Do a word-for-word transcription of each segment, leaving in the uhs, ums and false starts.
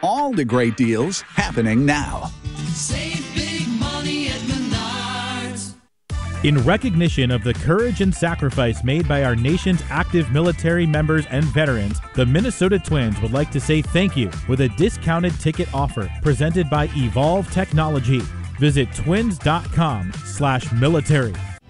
All the great deals happening now. Save big money at Menards. In recognition of the courage and sacrifice made by our nation's active military members and veterans, the Minnesota Twins would like to say thank you with a discounted ticket offer presented by Evolve Technology. Visit twins.com slash military.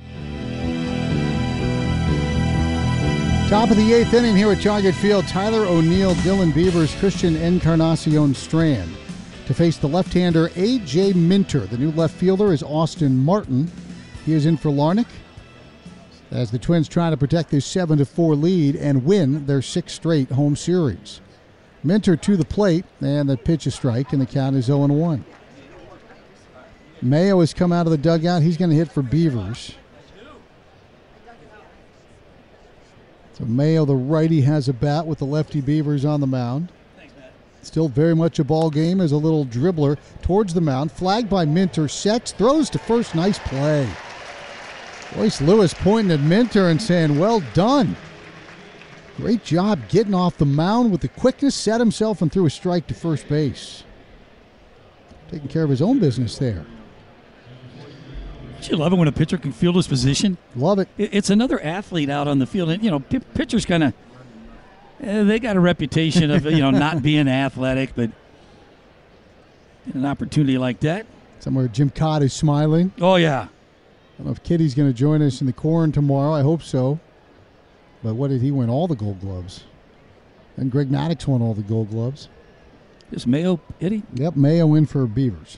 Top of the eighth inning here at Target Field. Tyler O'Neill, Dylan Beavers, Christian Encarnacion Strand to face the left-hander A J Minter. The new left fielder is Austin Martin. He is in for Larnach as the Twins try to protect their seven to four lead and win their sixth straight home series. Minter to the plate, and the pitch is strike, and the count is oh and one. Mayo has come out of the dugout. He's going to hit for Beavers. So Mayo, the righty, has a bat with the lefty Beavers on the mound. Still very much a ball game as a little dribbler towards the mound. Flagged by Minter. Sets, throws to first. Nice play. Royce Lewis pointing at Minter and saying, well done. Great job getting off the mound with the quickness. Set himself and threw a strike to first base. Taking care of his own business there. Don't you love it when a pitcher can field his position? Love it. It's another athlete out on the field. And, you know, p- pitchers kind of, eh, they got a reputation of, you know, not being athletic, but an opportunity like that. Somewhere Jim Cott is smiling. Oh, yeah. I don't know if Kitty's going to join us in the corn tomorrow. I hope so. But what did he win? All the Gold Gloves. And Greg Maddux won all the Gold Gloves. Is Mayo Eddie? Yep, Mayo in for Beavers.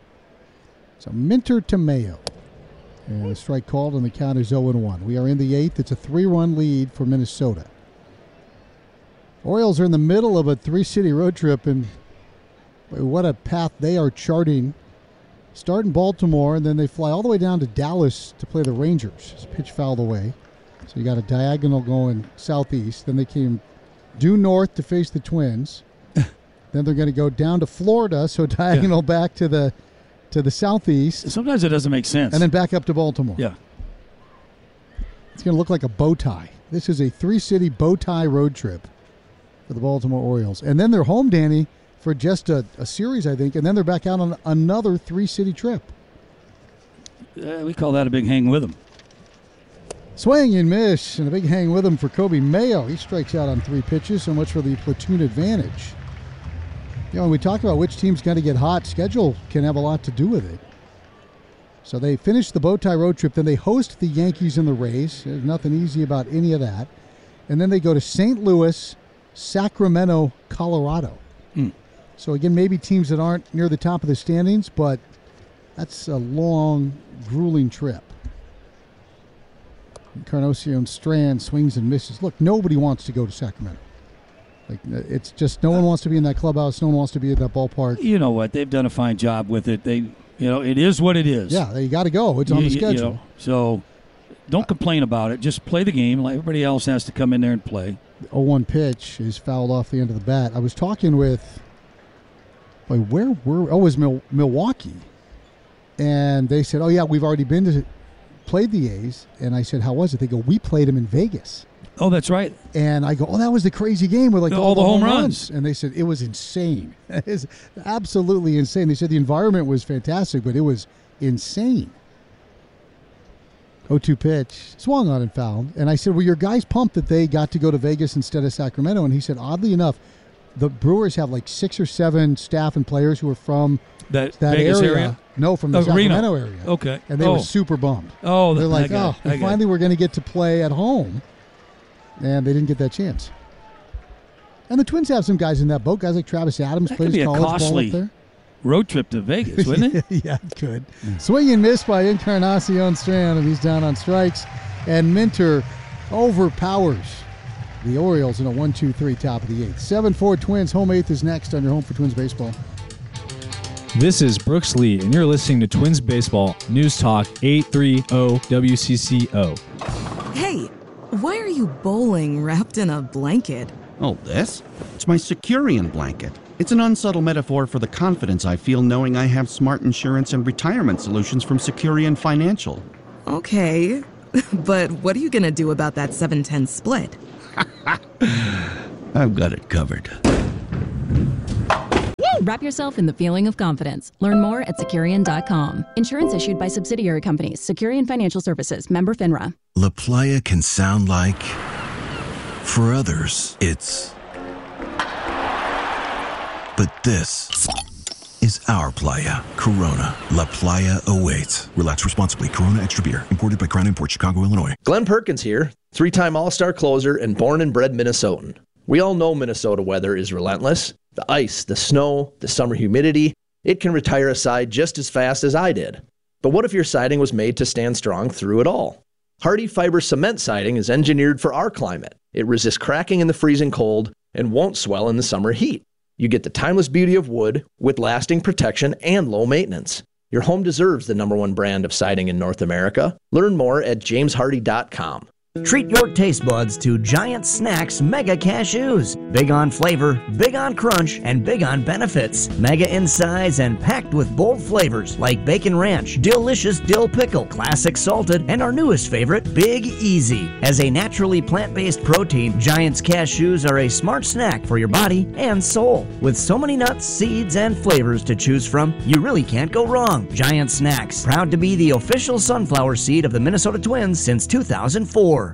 So Minter to Mayo. And a strike called, and the count is oh and one. We are in the eighth. It's a three-run lead for Minnesota. Orioles are in the middle of a three-city road trip, and what a path they are charting. Start in Baltimore, and then they fly all the way down to Dallas to play the Rangers. This pitch fouled away. So you got a diagonal going southeast. Then they came due north to face the Twins. Then they're going to go down to Florida, so diagonal yeah. back to the to the southeast. Sometimes it doesn't make sense. And then back up to Baltimore. Yeah. It's going to look like a bow tie. This is a three-city bow tie road trip for the Baltimore Orioles. And then they're home, Danny, for just a, a series, I think, and then they're back out on another three-city trip. Uh, we call that a big hang with them. Swing and miss, and a big hang with him for Kobe Mayo. He strikes out on three pitches, so much for the platoon advantage. You know, when we talk about which team's going to get hot, schedule can have a lot to do with it. So they finish the bow tie road trip, then they host the Yankees and the Rays. There's nothing easy about any of that. And then they go to Saint Louis, Sacramento, Colorado. Mm. So again, maybe teams that aren't near the top of the standings, but that's a long, grueling trip. Encarnacion Strand swings and misses. Look, nobody wants to go to Sacramento. Like, it's just no one wants to be in that clubhouse. No one wants to be at that ballpark. You know what? They've done a fine job with it. They, you know, it is what it is. Yeah, you got to go. It's on you, the schedule. You know, so don't complain about it. Just play the game. Like everybody else has to come in there and play. oh one pitch is fouled off the end of the bat. I was talking with, boy, where were, oh, it was Mil- Milwaukee. And they said, oh, yeah, we've already been to, played the A's. And I said, how was it? They go, we played them in Vegas. Oh, that's right. And I go, oh, that was the crazy game with like all, all the the home home runs. runs. And they said it was insane. It is absolutely insane. They said the environment was fantastic, but it was insane. oh two pitch, swung on and fouled. And I said, well, your guys pumped that they got to go to Vegas instead of Sacramento. And he said, oddly enough, the Brewers have like six or seven staff and players who are from that, that Vegas area. area. No, from the oh, Sacramento Reno. area. Okay. And they oh. were super bummed. Oh, they're like, oh, well, finally we're going to get to play at home. And they didn't get that chance. And the Twins have some guys in that boat. Guys like Travis Adams that plays could be college a costly ball up there. Road trip to Vegas, wouldn't it? Yeah, it could. Mm. Swing and miss by Encarnacion Strand, and he's down on strikes. And Minter overpowers the Orioles in a one two three top of the eighth. seven four Twins. Home eighth is next on your home for Twins baseball. This is Brooks Lee, and you're listening to Twins Baseball News Talk eight thirty W C C O. Hey, why are you bowling wrapped in a blanket? Oh, this? It's my Securian blanket. It's an unsubtle metaphor for the confidence I feel knowing I have smart insurance and retirement solutions from Securian Financial. Okay, but what are you going to do about that seven ten split? I've got it covered. Wrap yourself in the feeling of confidence. Learn more at Securian dot com. Insurance issued by subsidiary companies. Securian Financial Services. Member FINRA. La Playa can sound like... For others, it's... But this is our playa. Corona. La Playa awaits. Relax responsibly. Corona Extra Beer. Imported by Crown Imports, Chicago, Illinois. Glenn Perkins here. Three-time All-Star closer and born and bred Minnesotan. We all know Minnesota weather is relentless. The ice, the snow, the summer humidity, it can retire a side just as fast as I did. But what if your siding was made to stand strong through it all? Hardy Fiber Cement Siding is engineered for our climate. It resists cracking in the freezing cold and won't swell in the summer heat. You get the timeless beauty of wood with lasting protection and low maintenance. Your home deserves the number one brand of siding in North America. Learn more at james hardy dot com. Treat your taste buds to Giant Snacks Mega Cashews. Big on flavor, big on crunch, and big on benefits. Mega in size and packed with bold flavors like Bacon Ranch, Delicious Dill Pickle, Classic Salted, and our newest favorite, Big Easy. As a naturally plant-based protein, Giant's Cashews are a smart snack for your body and soul. With so many nuts, seeds, and flavors to choose from, you really can't go wrong. Giant Snacks, proud to be the official sunflower seed of the Minnesota Twins since two thousand four.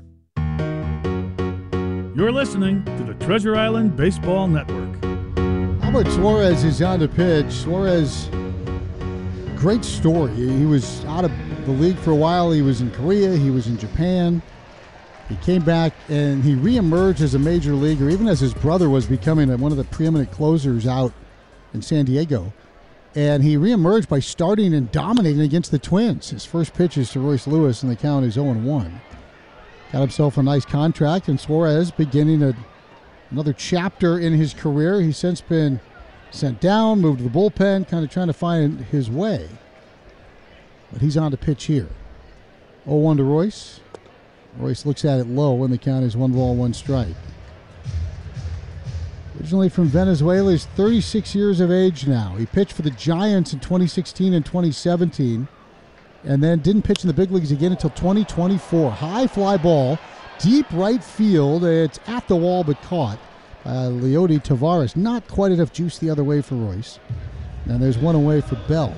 You're listening to the Treasure Island Baseball Network. Albert Suarez is on the pitch. Suarez, great story. He was out of the league for a while. He was in Korea. He was in Japan. He came back and he reemerged as a major leaguer, even as his brother was becoming a, one of the preeminent closers out in San Diego. And he reemerged by starting and dominating against the Twins. His first pitch is to Royce Lewis, and the count is oh and one. Got himself a nice contract, and Suarez beginning a, another chapter in his career. He's since been sent down, moved to the bullpen, kind of trying to find his way. But he's on the pitch here. oh one to Royce. Royce looks at it low, and the count is one ball, one strike. Originally from Venezuela, he's thirty-six years of age now. He pitched for the Giants in twenty sixteen and twenty seventeen. And then didn't pitch in the big leagues again until twenty twenty-four. High fly ball, deep right field. It's at the wall but caught by Leody Taveras. Not quite enough juice the other way for Royce. And there's one away for Bell.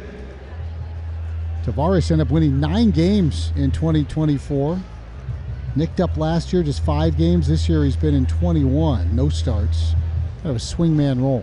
Taveras ended up winning nine games in twenty twenty-four. Nicked up last year, just five games. This year he's been in twenty-one. No starts. Kind of a swingman role.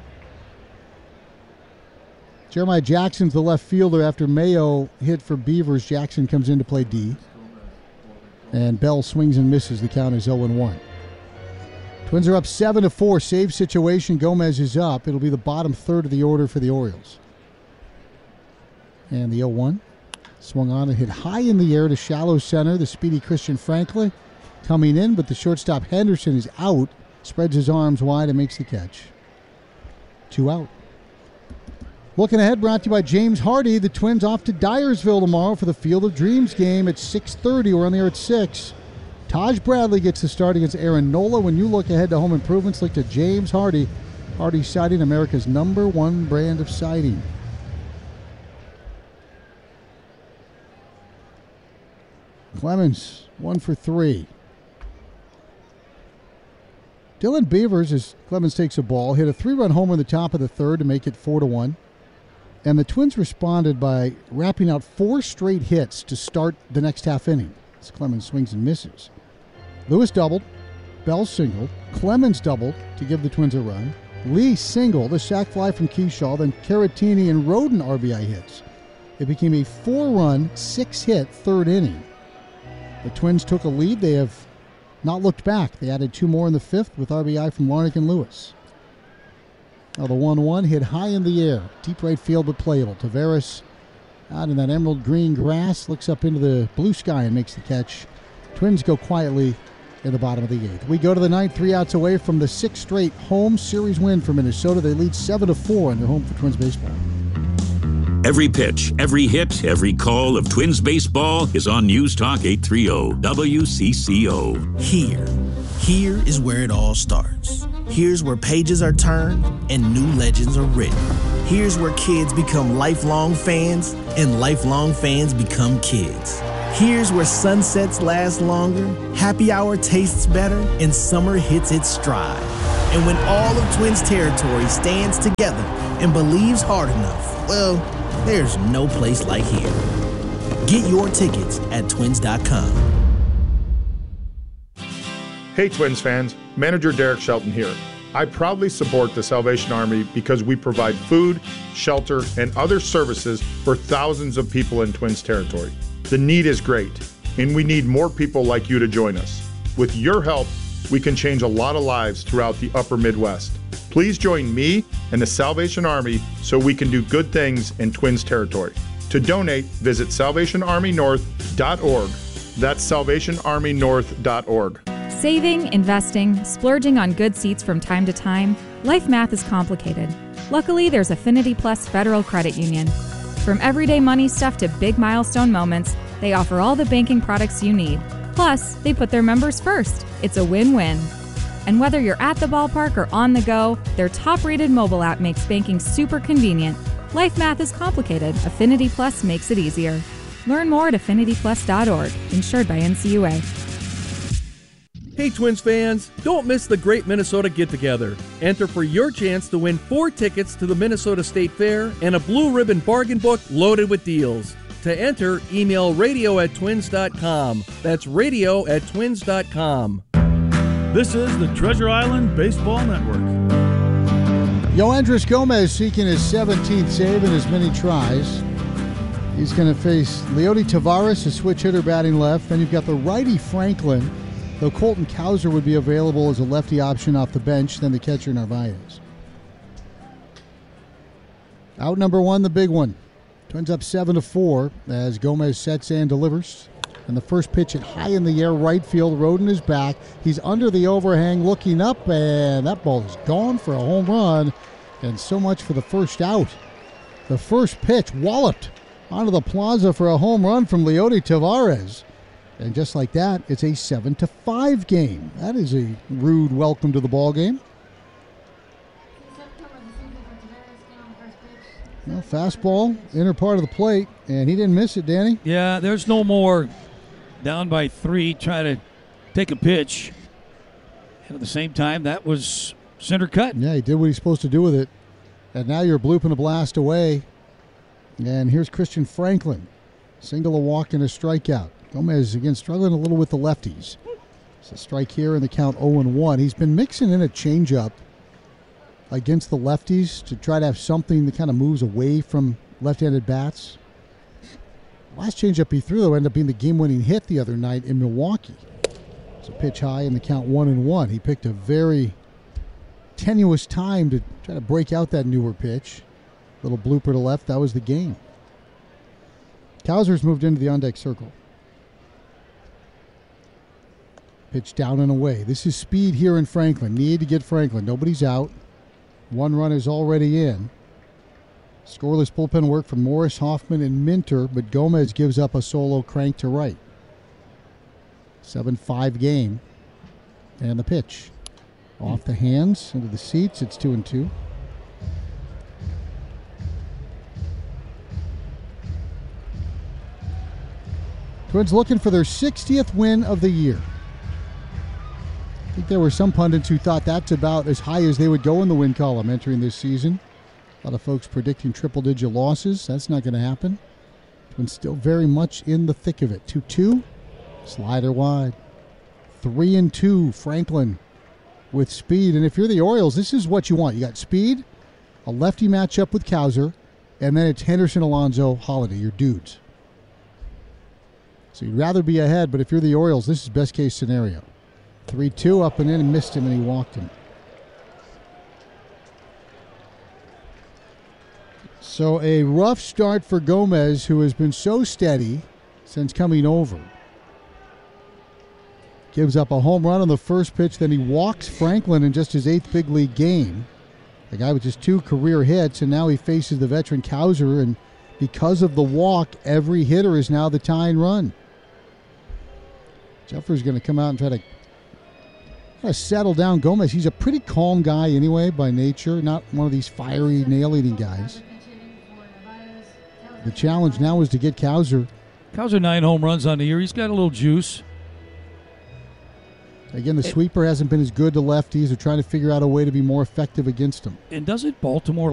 Jeremiah Jackson's the left fielder. After Mayo hit for Beavers, Jackson comes in to play D. And Bell swings and misses. The count is oh and one. Twins are up seven to four. Save situation. Gomez is up. It'll be the bottom third of the order for the Orioles. And the oh one. Swung on and hit high in the air to shallow center. The speedy Christian Franklin coming in, but the shortstop Henderson is out. Spreads his arms wide and makes the catch. Two out. Looking ahead, brought to you by James Hardy. The Twins off to Dyersville tomorrow for the Field of Dreams game at six thirty. We're on the air at six. Taj Bradley gets the start against Aaron Nola. When you look ahead to home improvements, look to James Hardy. Hardy Siding, America's number one brand of siding. Clemens, one for three. Dylan Beavers, as Clemens takes a ball, hit a three-run homer in the top of the third to make it four to one. And the Twins responded by wrapping out four straight hits to start the next half inning. As Clemens swings and misses. Lewis doubled. Bell singled. Clemens doubled to give the Twins a run. Lee singled, a sac fly from Keyshaw. Then Caratini and Roden R B I hits. It became a four-run, six-hit third inning. The Twins took a lead. They have not looked back. They added two more in the fifth with R B I from Larnick and Lewis. Now the one one hit high in the air. Deep right field but playable. Taveras out in that emerald green grass. Looks up into the blue sky and makes the catch. Twins go quietly in the bottom of the eighth. We go to the ninth, three outs away from the sixth straight home series win for Minnesota. They lead seven to four in their home for Twins baseball. Every pitch, every hit, every call of Twins baseball is on News Talk eight thirty W C C O. Here, here is where it all starts. Here's where pages are turned and new legends are written. Here's where kids become lifelong fans and lifelong fans become kids. Here's where sunsets last longer, happy hour tastes better, and summer hits its stride. And when all of Twins territory stands together and believes hard enough, well, there's no place like here. Get your tickets at twins dot com. Hey Twins fans, Manager Derek Shelton here. I proudly support the Salvation Army because we provide food, shelter, and other services for thousands of people in Twins territory. The need is great, and we need more people like you to join us. With your help, we can change a lot of lives throughout the upper Midwest. Please join me and the Salvation Army so we can do good things in Twins territory. To donate, visit salvation army north dot org. That's salvation army north dot org. Saving, investing, splurging on good seats from time to time, life math is complicated. Luckily, there's Affinity Plus Federal Credit Union. From everyday money stuff to big milestone moments, they offer all the banking products you need. Plus, they put their members first. It's a win-win. And whether you're at the ballpark or on the go, their top-rated mobile app makes banking super convenient. Life math is complicated. Affinity Plus makes it easier. Learn more at affinity plus dot org. Insured by N C U A. Hey Twins fans, don't miss the Great Minnesota Get-Together. Enter for your chance to win four tickets to the Minnesota State Fair and a blue ribbon bargain book loaded with deals. To enter, email radio at twins dot com. That's radio at twins dot com. This is the Treasure Island Baseball Network. Yoendris Gomez seeking his seventeenth save in as many tries. He's going to face Leody Taveras, a switch hitter batting left. Then you've got the righty Franklin, though Colton Cowser would be available as a lefty option off the bench, then the catcher Narvaez. Out number one, the big one. Twins up seven to four as Gomez sets and delivers. And the first pitch hit high in the air, right field. Roden is back. He's under the overhang, looking up, and that ball is gone for a home run. And so much for the first out. The first pitch walloped onto the plaza for a home run from Leody Taveras. And just like that, it's a seven to five game. That is a rude welcome to the ball game. Well, fastball, inner part of the plate, and he didn't miss it, Danny. Yeah, there's no more down by three, try to take a pitch. And at the same time, that was center cut. Yeah, he did what he's supposed to do with it. And now you're blooping a blast away. And here's Christian Franklin. Single, a walk, and a strikeout. Gomez, again, struggling a little with the lefties. It's a strike here in the count oh and one. He's been mixing in a changeup against the lefties to try to have something that kind of moves away from left-handed bats. Last changeup he threw, though, ended up being the game-winning hit the other night in Milwaukee. It's a pitch high in the count one and one. He picked a very tenuous time to try to break out that newer pitch. Little blooper to left, that was the game. Cowser's moved into the on-deck circle. Pitch down and away. This is speed here in Franklin. Need to get Franklin. Nobody's out. One run is already in. Scoreless bullpen work from Morris, Hoffman, and Minter, but Gomez gives up a solo crank to right. seven five game. And the pitch. Off the hands, into the seats. It's two and two. Twins looking for their sixtieth win of the year. I think there were some pundits who thought that's about as high as they would go in the win column entering this season. A lot of folks predicting triple-digit losses. That's not going to happen. Twins still very much in the thick of it. two two. Slider wide. three and two. Franklin with speed. And if you're the Orioles, this is what you want. You got speed, a lefty matchup with Cowser, and then it's Henderson, Alonso, Holiday, your dudes. So you'd rather be ahead, but if you're the Orioles, this is best case scenario. three two up and in and missed him, and he walked him. So a rough start for Gomez, who has been so steady since coming over. Gives up a home run on the first pitch, then he walks Franklin in just his eighth big league game. The guy with just two career hits, and now he faces the veteran Cowser, and because of the walk, every hitter is now the tying run. Jeffers going to come out and try to, try to settle down Gomez. He's a pretty calm guy anyway by nature, not one of these fiery, nail-eating guys. The challenge now is to get Cowser. Cowser nine home runs on the year. He's got a little juice. Again, the sweeper hasn't been as good to lefties. They're trying to figure out a way to be more effective against them. And doesn't Baltimore